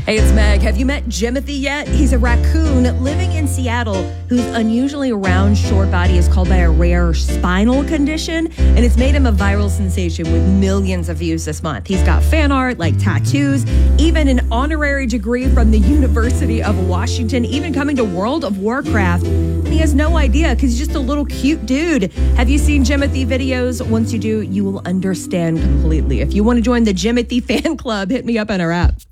Hey, it's Meg. Have you met Jimothy yet? He's a raccoon living in Seattle whose unusually round, short body is called by a rare spinal condition, and it's made him a viral sensation with millions of views this month. He's got fan art, like tattoos, even an honorary degree from the University of Washington, even coming to World of Warcraft. And he has no idea because he's just a little cute dude. Have you seen Jimothy videos? Once you do, you will understand completely. If you want to join the Jimothy fan club, hit me up on our app.